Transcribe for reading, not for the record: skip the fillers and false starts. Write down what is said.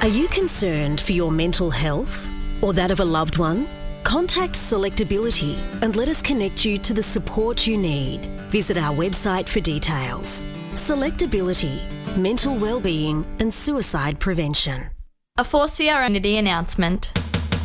Are you concerned for your mental health or that of a loved one? Contact Selectability and let us connect you to the support you need. Visit our website for details. Selectability, mental wellbeing and suicide prevention. A 4CR announcement.